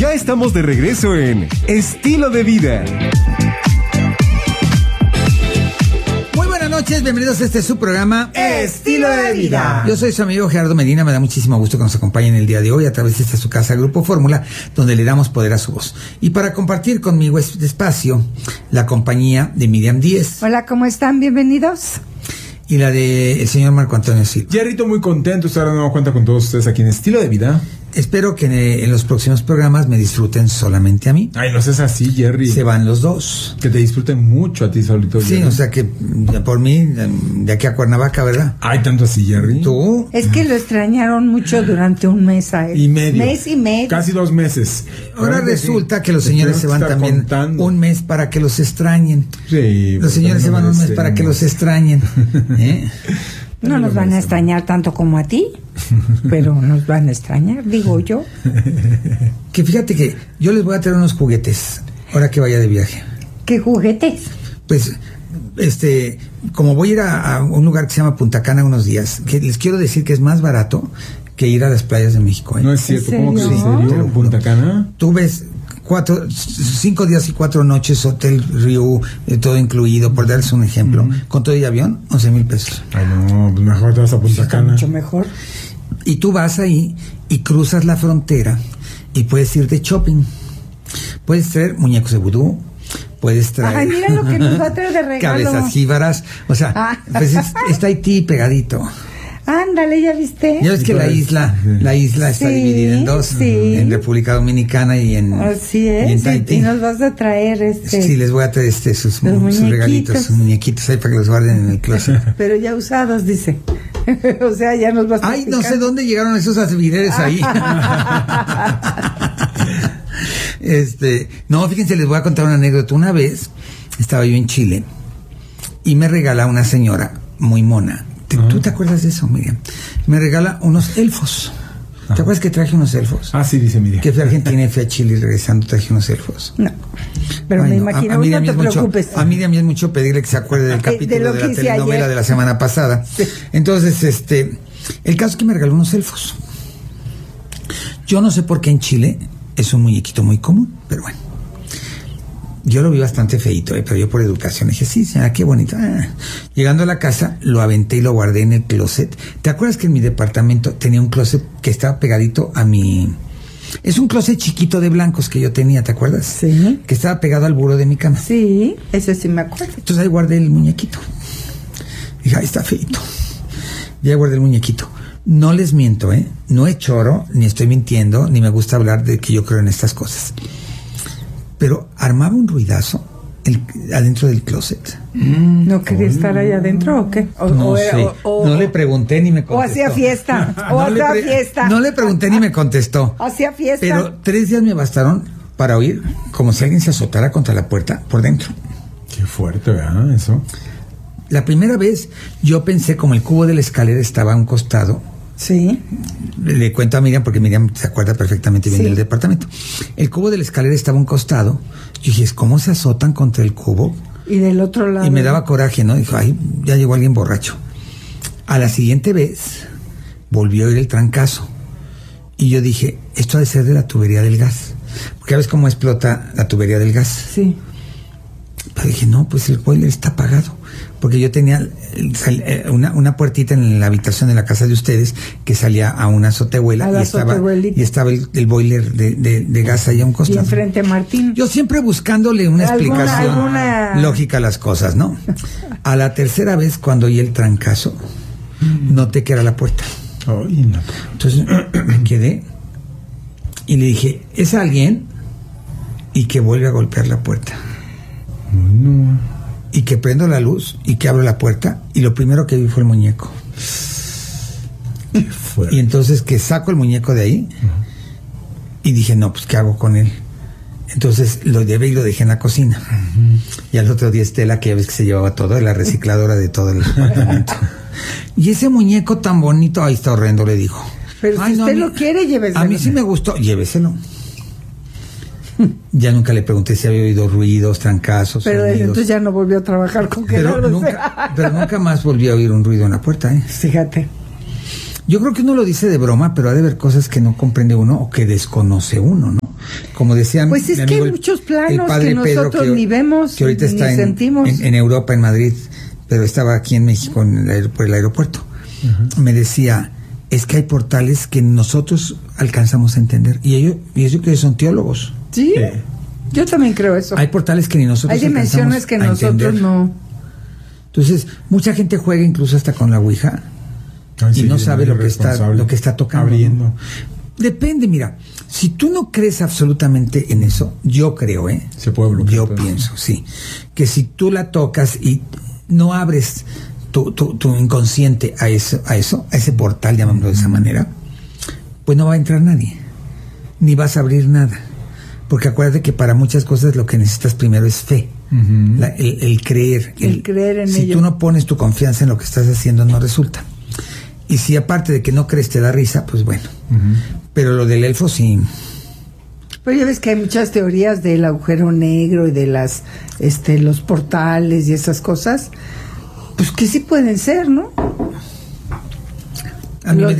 Ya estamos de regreso en Estilo de Vida. Muy buenas noches, bienvenidos a este su programa Estilo de Vida. Yo soy su amigo Gerardo Medina, me da muchísimo gusto que nos acompañen el día de hoy a través de esta su casa Grupo Fórmula, donde le damos poder a su voz. Y para compartir conmigo este espacio, la compañía de Miriam Díez. Hola, ¿cómo están? Bienvenidos. Y la de el señor Marco Antonio Silva. Jerrito, muy contento de estar de nuevo cuenta con todos ustedes aquí en Estilo de Vida. Espero que en los próximos programas me disfruten solamente a mí. Ay, no seas así, Jerry. Se van los dos. Que te disfruten mucho a ti solito, Sí, Jerry. o sea que por mí, de aquí a Cuernavaca, ¿verdad? Ay, tanto así, Jerry. ¿Tú? Es que lo extrañaron mucho durante un mes a él. Y medio. Mes y medio. Casi 2 meses. Ahora resulta que los señores se van también un mes para que los extrañen. Sí. Los señores se van un mes para que los extrañen. No nos van a extrañar tanto como a ti, pero nos van a extrañar, digo yo. Que fíjate que yo les voy a traer unos juguetes ahora que vaya de viaje. ¿Qué juguetes? Pues, como voy a ir a un lugar que se llama Punta Cana unos días, que les quiero decir que es más barato que ir a las playas de México. No es cierto, ¿cómo que en Sí, te lo serio? juro. ¿Punta Cana? Tú ves 5 días y 4 noches, hotel, río, todo incluido, por darles un ejemplo, con todo y avión, 11,000 pesos. Ay, no, pues mejor te vas a Punta Cana. Mucho mejor. Y tú vas ahí y cruzas la frontera y puedes ir de shopping. Puedes traer muñecos de vudú, puedes traer... Ay, mira lo que nos va a traer de regalo. cabezas jíbaras, o sea, pues está Haití pegadito. Ándale, ¿ya viste? Ya ves que la isla está Sí, dividida en dos, sí. en República Dominicana y en, Así y en es, Tahití. y nos vas a traer Sí, les voy a traer sus regalitos, sus muñequitos ahí para que los guarden en el closet. Pero ya usados, dice. O sea, ya nos vas a Ay, no sé dónde llegaron esos alfileres ahí. No, fíjense, les voy a contar una anécdota. Una vez estaba yo en Chile y me regala una señora muy mona. ¿Tú te acuerdas de eso, Miriam? Me regala unos elfos. ¿Te acuerdas que traje unos elfos? Ah, sí, dice Miriam. Que fui a Argentina y fui a Chile y regresando traje unos elfos. No, pero Ay, me no, imagino, Miriam no te es mucho- preocupes. a Miriam es mucho pedirle que se acuerde del capítulo de lo la que hice telenovela ayer. de la semana pasada. Sí. Entonces, el caso es que me regaló unos elfos. Yo no sé por qué en Chile es un muñequito muy común, pero bueno. Yo lo vi bastante feito, pero yo por educación dije, sí, señora, qué bonito. Llegando a la casa, lo aventé y lo guardé en el closet. ¿Te acuerdas que en mi departamento tenía un closet que estaba pegadito a mi... Es un closet chiquito de blancos que yo tenía, ¿te acuerdas? Sí. Que estaba pegado al buró de mi cama. Sí, eso sí me acuerdo. Entonces ahí guardé el muñequito. Dije, ahí está feito. Ya guardé el muñequito. No les miento, no he choro, ni estoy mintiendo, ni me gusta hablar de que yo creo en estas cosas. Pero armaba un ruidazo adentro del closet. ¿No quería estar ahí adentro o qué? No sé. No le pregunté ni me O contestó. hacía fiesta. O No le hacía pre- fiesta. No le pregunté ni me contestó. Hacía fiesta. Pero 3 días me bastaron para oír como si alguien se azotara contra la puerta por dentro. Qué fuerte, ¿verdad? Eso. La primera vez yo pensé como el cubo de la escalera estaba a un costado. Sí. Le cuento a Miriam porque Miriam se acuerda perfectamente bien Sí. del departamento. El cubo de la escalera estaba a un costado. Yo dije, ¿cómo se azotan contra el cubo? Y del otro lado. Y me daba coraje, ¿no? Dijo, ay, ya llegó alguien borracho. A la siguiente vez volvió a oír el trancazo. Y yo dije, esto ha de ser de la tubería del gas. Porque ¿sabes cómo explota la tubería del gas? Sí. Pero dije, no, pues el boiler está apagado. Porque yo tenía una puertita en la habitación de la casa de ustedes que salía a una azotehuela A la azotehuelita. y estaba el boiler de gas ahí a un Y costado. enfrente a Martín. Yo siempre buscándole una explicación alguna- lógica a las cosas, ¿no? A la tercera vez, cuando oí el trancazo, noté que era la puerta. Ay, no. Entonces me quedé y le dije, ¿es alguien? Y que vuelve a golpear la puerta. Ay, no. Y que prendo la luz y que abro la puerta y lo primero que vi fue el muñeco. Qué fuerte. Y entonces que saco el muñeco de ahí y dije, no, pues ¿qué hago con él? Entonces lo llevé y lo dejé en la cocina. Y al otro día Estela, que ya ves que se llevaba todo, la recicladora de todo el departamento. Y ese muñeco tan bonito, ahí está horrendo, le dijo. Pero Ay, si no, usted a mí- lo quiere, lléveselo. A mí sí me gustó, lléveselo. Ya nunca le pregunté si había oído ruidos, trancazos, Pero desde sonidos. entonces ya no volvió a trabajar con pero Gerardo. nunca más volví a oír un ruido en la puerta, ¿eh? Fíjate. Yo creo que uno lo dice de broma, pero ha de haber cosas que no comprende uno o que desconoce uno, ¿no? como decía pues es mi que amigo, hay muchos planos el padre que nosotros Pedro, ni vemos, que ahorita ni está sentimos. en Europa, en Madrid, pero estaba aquí en México por el aeropuerto. Me decía, es que hay portales que nosotros alcanzamos a entender, y ellos creo que son teólogos. Sí, yo también creo eso. Hay portales que ni nosotros hay dimensiones que nosotros entender. no. Entonces, mucha gente juega incluso hasta con la ouija y no sabe lo que está tocando. Abriendo. Depende, mira, si tú no crees absolutamente en eso, yo creo, se puede bloquear. Yo pienso, sí, que si tú la tocas y no abres tu inconsciente a ese portal, llamámoslo de esa manera, pues no va a entrar nadie, ni vas a abrir nada, porque acuérdate que para muchas cosas lo que necesitas primero es fe. El creer. El creer en si ello. tú no pones tu confianza en lo que estás haciendo, no resulta. Y si aparte de que no crees te da risa, pues bueno. Pero lo del elfo sí. Pero ya ves que hay muchas teorías del agujero negro y de los portales y esas cosas, pues que sí pueden ser, ¿no? A mí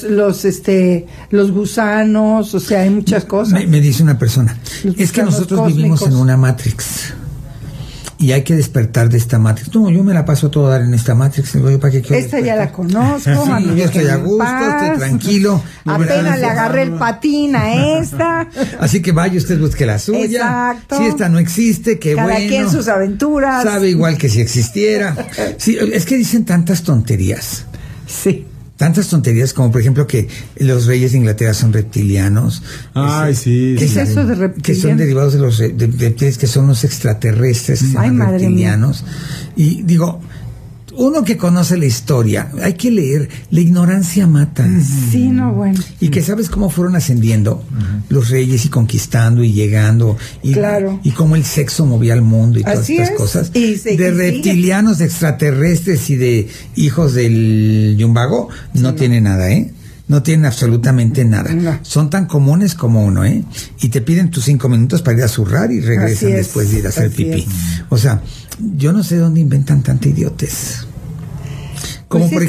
Los gusanos, o sea, hay muchas cosas. Me dice una persona, es que nosotros cósmicos. vivimos en una Matrix y hay que despertar de esta Matrix. No, yo me la paso todo dar en esta Matrix. Yo, ¿para qué quiero esta ya la conozco. Sí, yo estoy a gusto, estoy tranquilo. Apenas le agarré el patín a esta. Así que vaya, usted busque la suya. Exacto. Si esta no existe, que Cada bueno. quien sus aventuras. Sabe igual que si existiera. Sí, es que dicen tantas tonterías. Sí. Tantas tonterías como, por ejemplo, que los reyes de Inglaterra son reptilianos. Ay, sí. ¿Qué es eso de reptilianos? Que son derivados de los reptiles, que son los extraterrestres, Ay, madre reptilianos. Mía. Y digo, uno que conoce la historia, hay que leer, la ignorancia mata. Sí, no, bueno. Y que sabes cómo fueron ascendiendo los reyes y conquistando y llegando. Y, claro. Y cómo el sexo movía al mundo y todas Así estas es. cosas. De reptilianos, de extraterrestres y de hijos del Yumbago, no tiene nada, No tienen absolutamente nada. No. Son tan comunes como uno, Y te piden tus 5 minutos para ir a zurrar y regresan después de ir a hacer pipí. O sea, yo no sé dónde inventan tanta idiotes. Como pues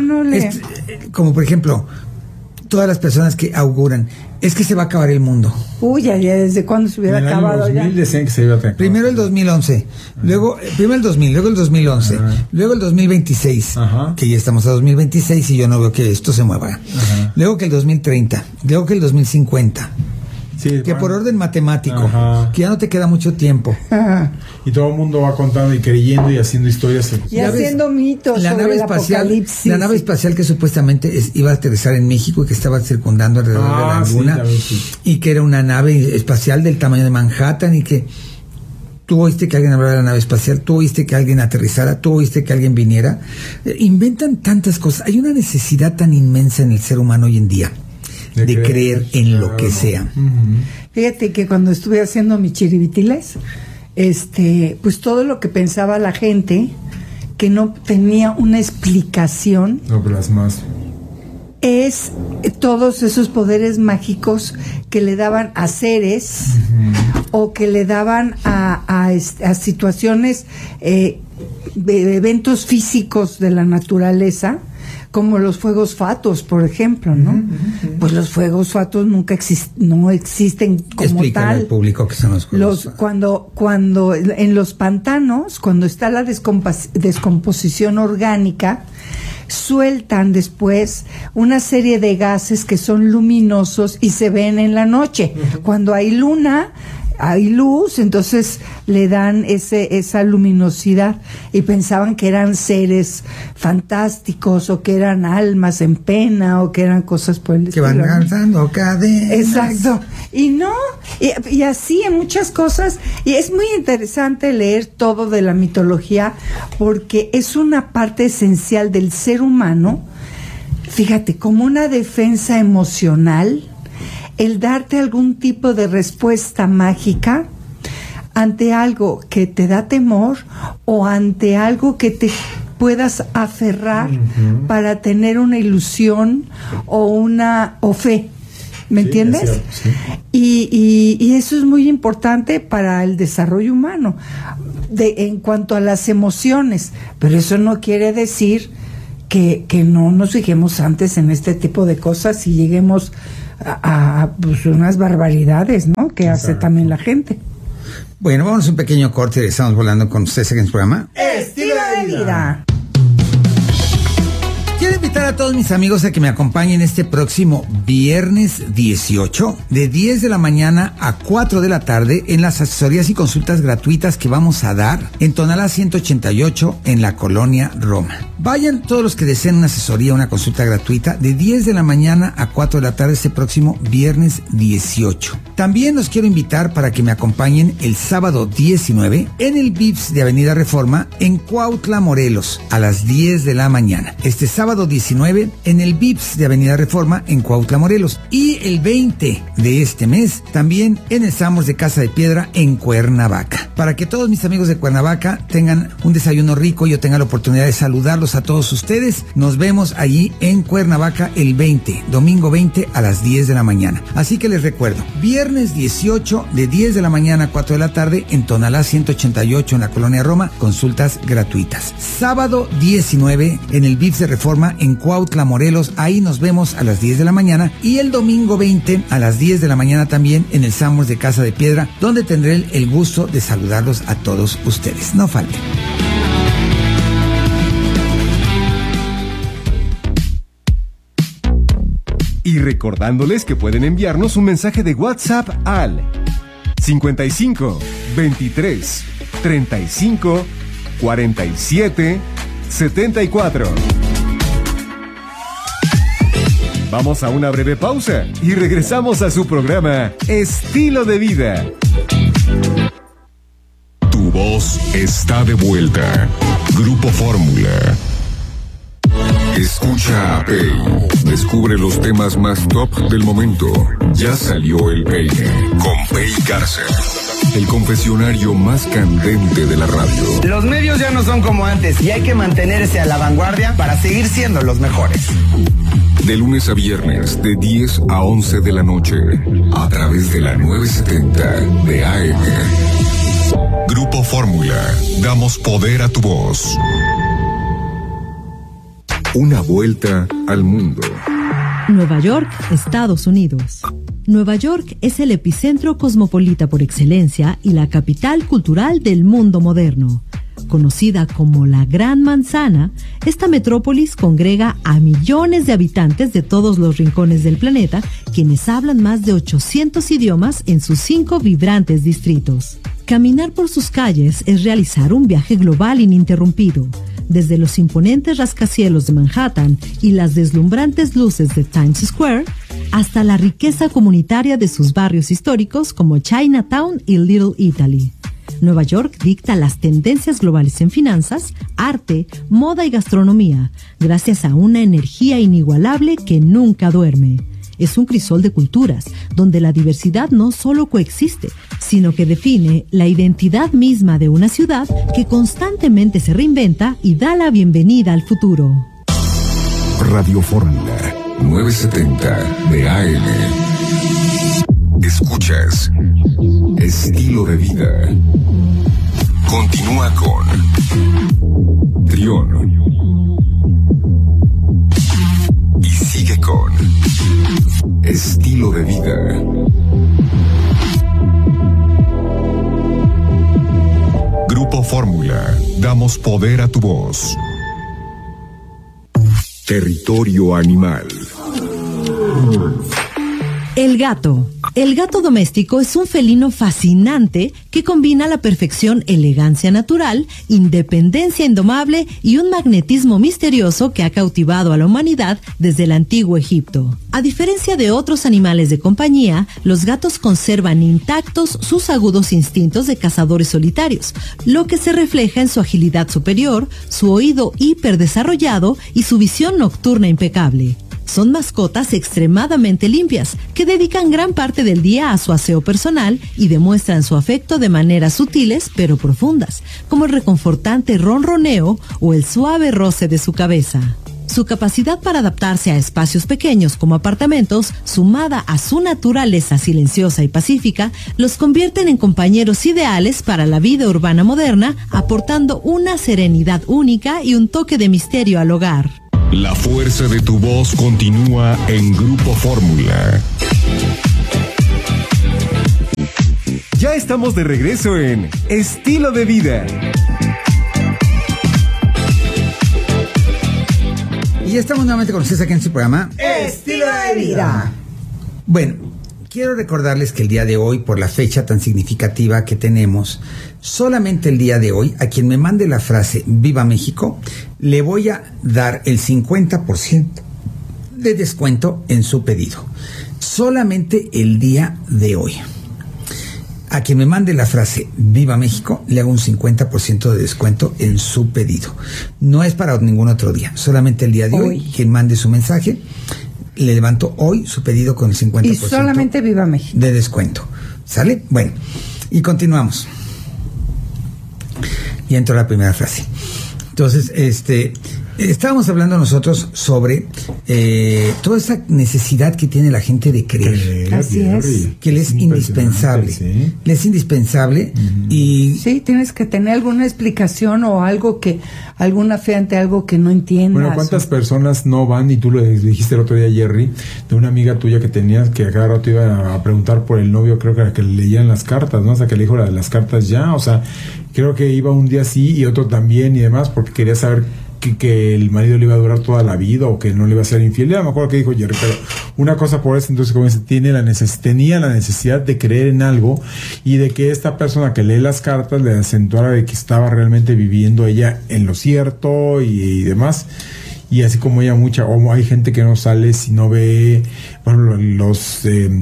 por ejemplo, todas las personas que auguran, es que se va a acabar el mundo. Uy, ya desde cuándo se hubiera acabado ya. Decían que se iba a acabar. Primero el 2011, luego primero el 2000, luego el 2011, luego el 2026, que ya estamos a 2026 y yo no veo que esto se mueva. Luego que el 2030, luego que el 2050. Sí, que por orden matemático, que ya no te queda mucho tiempo. Y todo el mundo va contando y creyendo y haciendo historias. Y haciendo mitos sobre el apocalipsis. La nave espacial que supuestamente iba a aterrizar en México y que estaba circundando alrededor de la luna, y que era una nave espacial del tamaño de Manhattan, y que tú oíste que alguien hablara de la nave espacial, tú oíste que alguien aterrizara, tú oíste que alguien viniera. Inventan tantas cosas. Hay una necesidad tan inmensa en el ser humano hoy en día de creer en lo que sea. Fíjate que cuando estuve haciendo mis chiribitiles, pues todo lo que pensaba la gente que no tenía una explicación, es todos esos poderes mágicos que le daban a seres o que le daban a situaciones, de eventos físicos de la naturaleza, como los fuegos fatuos, por ejemplo, ¿no? Pues los fuegos fatuos nunca no existen como Explícale tal. Al público que son los fuegos cuando en los pantanos, cuando está la descomposición orgánica, sueltan después una serie de gases que son luminosos y se ven en la noche. Cuando hay luna, hay luz, entonces le dan esa luminosidad, y pensaban que eran seres fantásticos o que eran almas en pena o que eran cosas por el estilo. Que van lanzando cadenas. Exacto. Y no, y así en muchas cosas, y es muy interesante leer todo de la mitología porque es una parte esencial del ser humano, fíjate, como una defensa emocional, el darte algún tipo de respuesta mágica ante algo que te da temor o ante algo que te puedas aferrar para tener una ilusión o fe. ¿Me entiendes? Es cierto, sí. Y eso es muy importante para el desarrollo humano en cuanto a las emociones, pero eso no quiere decir que no nos fijemos antes en este tipo de cosas y lleguemos pues unas barbaridades, ¿no? Que hace también la gente. Bueno, vamos a un pequeño corte. Estamos volando con ustedes en el programa Estilo de Vida. Quiero invitar a todos mis amigos a que me acompañen este próximo viernes 18 de 10 de la mañana a 4 de la tarde en las asesorías y consultas gratuitas que vamos a dar en Tonalá 188 en la colonia Roma. Vayan todos los que deseen una asesoría, una consulta gratuita de 10 de la mañana a 4 de la tarde este próximo viernes 18. También los quiero invitar para que me acompañen el sábado 19 en el VIPS de Avenida Reforma en Cuautla, Morelos, a las 10 de la mañana. Este sábado 19 en el VIPS de Avenida Reforma en Cuautla, Morelos. Y el 20 de este mes también en el Samos de Casa de Piedra en Cuernavaca. Para que todos mis amigos de Cuernavaca tengan un desayuno rico y yo tenga la oportunidad de saludarlos a todos ustedes. Nos vemos allí en Cuernavaca el 20, domingo 20 a las 10 de la mañana. Así que les recuerdo, viernes 18 de 10 de la mañana a 4 de la tarde en Tonalá 188 en la colonia Roma, consultas gratuitas. Sábado 19 en el VIPS de Reforma en Cuautla, Morelos, ahí nos vemos a las 10 de la mañana, y el domingo 20 a las 10 de la mañana también en el Samos de Casa de Piedra, donde tendré el gusto de saludarlos a todos ustedes. No falten. Y recordándoles que pueden enviarnos un mensaje de WhatsApp al 55 23 35 47 74. Vamos a una breve pausa y regresamos a su programa Estilo de Vida. Tu voz está de vuelta. Grupo Fórmula. Escucha a Pei. Descubre los temas más top del momento. Ya salió el peine con Pei Garza. El confesionario más candente de la radio. Los medios ya no son como antes y hay que mantenerse a la vanguardia para seguir siendo los mejores. De lunes a viernes, de 10 a 11 de la noche, a través de la 970 de AM. Grupo Fórmula, damos poder a tu voz. Una vuelta al mundo. Nueva York, Estados Unidos. Nueva York es el epicentro cosmopolita por excelencia y la capital cultural del mundo moderno. Conocida como la Gran Manzana, esta metrópolis congrega a millones de habitantes de todos los rincones del planeta, quienes hablan más de 800 idiomas en sus 5 vibrantes distritos. Caminar por sus calles es realizar un viaje global ininterrumpido. Desde los imponentes rascacielos de Manhattan y las deslumbrantes luces de Times Square, hasta la riqueza comunitaria de sus barrios históricos como Chinatown y Little Italy. Nueva York dicta las tendencias globales en finanzas, arte, moda y gastronomía, gracias a una energía inigualable que nunca duerme. Es un crisol de culturas, donde la diversidad no solo coexiste, sino que define la identidad misma de una ciudad que constantemente se reinventa y da la bienvenida al futuro. Radio Fórmula 970 de AM. Escuchas Estilo de Vida. Continúa con Trión. Y sigue con Estilo de Vida. Grupo Fórmula. Damos poder a tu voz. Territorio animal. El gato. El gato doméstico es un felino fascinante que combina a la perfección elegancia natural, independencia indomable y un magnetismo misterioso que ha cautivado a la humanidad desde el antiguo Egipto. A diferencia de otros animales de compañía, los gatos conservan intactos sus agudos instintos de cazadores solitarios, lo que se refleja en su agilidad superior, su oído hiperdesarrollado y su visión nocturna impecable. Son mascotas extremadamente limpias, que dedican gran parte del día a su aseo personal y demuestran su afecto de maneras sutiles pero profundas, como el reconfortante ronroneo o el suave roce de su cabeza. Su capacidad para adaptarse a espacios pequeños como apartamentos, sumada a su naturaleza silenciosa y pacífica, los convierten en compañeros ideales para la vida urbana moderna, aportando una serenidad única y un toque de misterio al hogar. La fuerza de tu voz continúa en Grupo Fórmula. Ya estamos de regreso en Estilo de Vida. Y estamos nuevamente con ustedes aquí en su programa Estilo de Vida. Bueno, quiero recordarles que el día de hoy, por la fecha tan significativa que tenemos, solamente el día de hoy, a quien me mande la frase Viva México, le voy a dar el 50% de descuento en su pedido. Solamente el día de hoy. A quien me mande la frase Viva México, le hago un 50% de descuento en su pedido. No es para ningún otro día, solamente el día de hoy. Quien mande su mensaje, le levanto hoy su pedido con el 50% Y solamente Viva México de descuento. ¿Sale? Bueno, y continuamos. Y entro a la primera frase. Entonces, estábamos hablando nosotros sobre toda esa necesidad que tiene la gente de creer. Así es. Que le es indispensable. Sí. Le es indispensable y... Sí, tienes que tener alguna explicación o algo alguna fe ante algo que no entiendas. Bueno, ¿cuántas personas no van? Y tú lo dijiste el otro día, Jerry, de una amiga tuya que tenías que a cada rato iba a preguntar por el novio, creo que era que le leían las cartas, ¿no? O sea, que le dijo la de las cartas ya, o sea, creo que iba un día sí y otro también y demás, porque quería saber que el marido le iba a durar toda la vida o que no le iba a ser infiel. Ya no me acuerdo qué dijo Jerry, pero una cosa por eso, entonces como dice, tenía la necesidad de creer en algo y de que esta persona que lee las cartas le acentuara de que estaba realmente viviendo ella en lo cierto y demás. Y así como ella o hay gente que no sale si no ve, bueno, los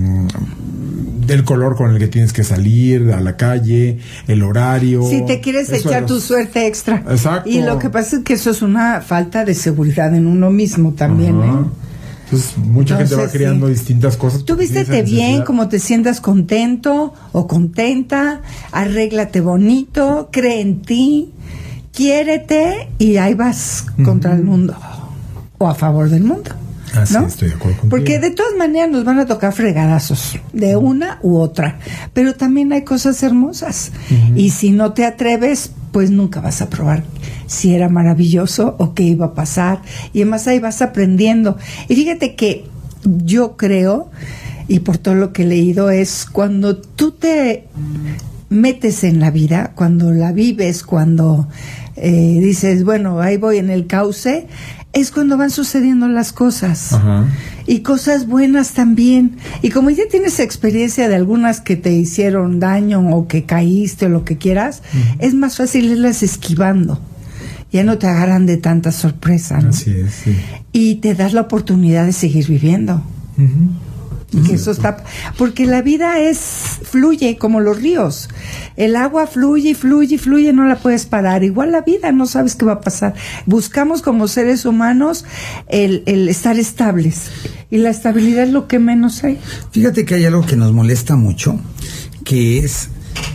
del color con el que tienes que salir a la calle, el horario. Si te quieres echar tu suerte extra. Exacto. Y lo que pasa es que eso es una falta de seguridad en uno mismo también, Entonces, mucha gente va creando distintas cosas. Tú vístete bien, como te sientas contento o contenta, arréglate bonito, cree en ti, quiérete y ahí vas contra el mundo o a favor del mundo. Así ¿no? Estoy de acuerdo contigo. Porque de todas maneras nos van a tocar fregadazos de una u otra, pero también hay cosas hermosas y si no te atreves, pues nunca vas a probar si era maravilloso o qué iba a pasar, y además ahí vas aprendiendo. Y fíjate que yo creo, y por todo lo que he leído, es cuando tú te metes en la vida, cuando la vives, cuando dices, bueno, ahí voy en el cauce, es cuando van sucediendo las cosas. Ajá. Y cosas buenas también. Y como ya tienes experiencia de algunas que te hicieron daño o que caíste o lo que quieras, es más fácil irlas esquivando. Ya no te agarran de tanta sorpresa, ¿no? Así es, sí. Y te das la oportunidad de seguir viviendo. Y que eso está, porque la vida fluye como los ríos. El agua fluye, fluye, fluye, no la puedes parar. Igual la vida, no sabes qué va a pasar. Buscamos como seres humanos el estar estables. Y la estabilidad es lo que menos hay. Fíjate que hay algo que nos molesta mucho, que es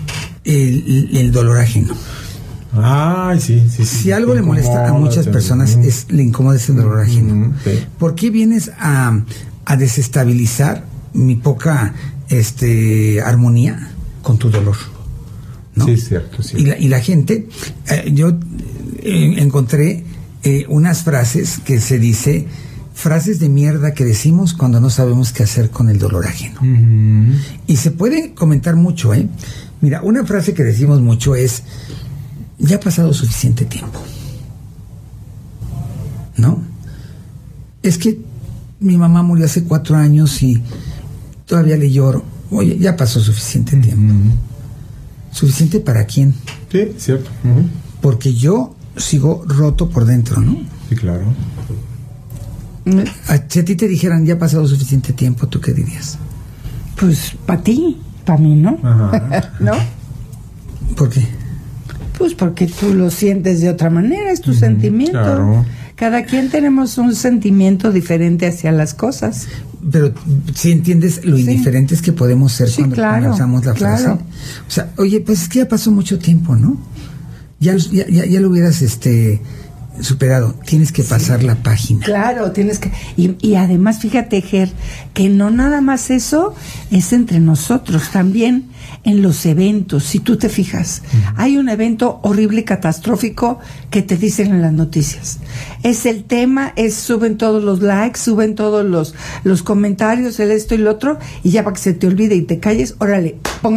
el dolor ajeno. Ay, sí. Si algo le molesta a muchas personas, le incomoda ese dolor ajeno. Sí. ¿Por qué vienes a desestabilizar mi poca armonía con tu dolor? ¿No? Sí, es cierto. Sí. Y la gente, yo encontré unas frases que se dice, frases de mierda que decimos cuando no sabemos qué hacer con el dolor ajeno. Y se puede comentar mucho, Mira, una frase que decimos mucho es, ya ha pasado suficiente tiempo, ¿no? Es que mi mamá murió hace 4 años y todavía le lloro. Oye, ya pasó suficiente tiempo. ¿Suficiente para quién? Sí, cierto. Porque yo sigo roto por dentro, ¿no? Sí, claro. Si a ti te dijeran, ya ha pasado suficiente tiempo, ¿tú qué dirías? Pues para ti, para mí, ¿no? Ajá. ¿No? ¿Por qué? Pues porque tú lo sientes de otra manera, es tu sentimiento. Claro. Cada quien tenemos un sentimiento diferente hacia las cosas. Pero si entiendes lo indiferentes que podemos ser cuando usamos la frase. O sea, oye, pues es que ya pasó mucho tiempo, ¿no? Ya lo hubieras superado, tienes que pasar la página. Claro, tienes que... Y además, fíjate, Ger, que no nada más eso es entre nosotros, también en los eventos, si tú te fijas. Hay un evento horrible y catastrófico que te dicen en las noticias. Es el tema, suben todos los likes, suben todos los comentarios, el esto y lo otro, y ya para que se te olvide y te calles, órale, ponga